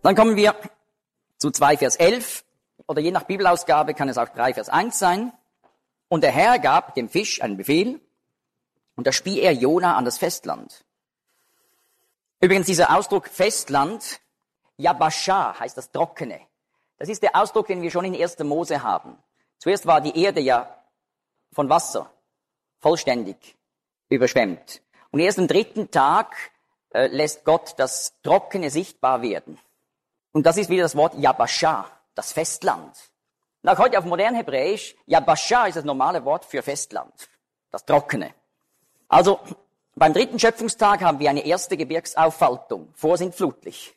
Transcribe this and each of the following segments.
Dann kommen wir zu 2 Vers 11, oder je nach Bibelausgabe kann es auch 3 Vers 1 sein. Und der Herr gab dem Fisch einen Befehl, und da spie er Jona an das Festland. Übrigens dieser Ausdruck Festland, Yabasha heißt das Trockene. Das ist der Ausdruck, den wir schon in 1. Mose haben. Zuerst war die Erde ja von Wasser vollständig überschwemmt. Und erst am 3. Tag lässt Gott das Trockene sichtbar werden. Und das ist wieder das Wort Yabasha, das Festland. Und auch heute auf modern Hebräisch, Yabasha ist das normale Wort für Festland, das Trockene. Also beim 3. Schöpfungstag haben wir eine erste Gebirgsauffaltung, vorsintflutlich.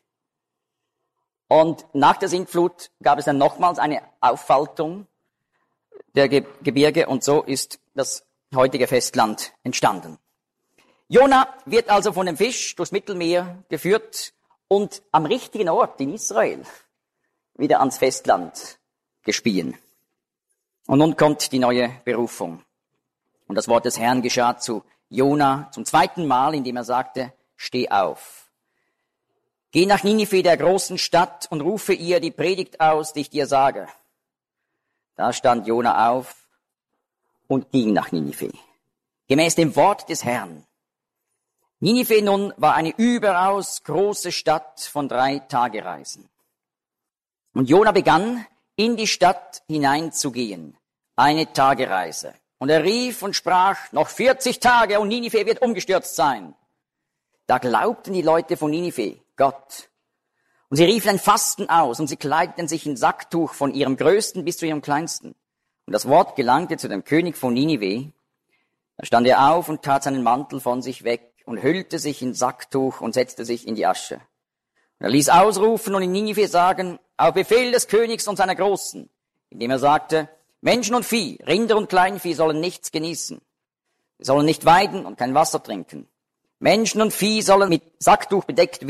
Und nach der Sintflut gab es dann nochmals eine Auffaltung der Gebirge und so ist das heutige Festland entstanden. Jona wird also von dem Fisch durchs Mittelmeer geführt und am richtigen Ort in Israel wieder ans Festland gespien. Und nun kommt die neue Berufung. Und das Wort des Herrn geschah zu Jona zum 2. Mal, indem er sagte, steh auf. Geh nach Ninive, der großen Stadt, und rufe ihr die Predigt aus, die ich dir sage. Da stand Jona auf und ging nach Ninive, gemäß dem Wort des Herrn. Ninive nun war eine überaus große Stadt von 3 Tagereisen. Und Jona begann, in die Stadt hineinzugehen, 1 Tagereise. Und er rief und sprach, noch 40 Tage und Ninive wird umgestürzt sein. Da glaubten die Leute von Ninive Gott. Und sie riefen ein Fasten aus und sie kleideten sich in Sacktuch von ihrem Größten bis zu ihrem Kleinsten. Und das Wort gelangte zu dem König von Ninive. Da stand er auf und tat seinen Mantel von sich weg und hüllte sich in Sacktuch und setzte sich in die Asche. Und er ließ ausrufen und in Ninive sagen, auf Befehl des Königs und seiner Großen, indem er sagte, Menschen und Vieh, Rinder und Kleinvieh sollen nichts genießen. Sie sollen nicht weiden und kein Wasser trinken. Menschen und Vieh sollen mit Sacktuch bedeckt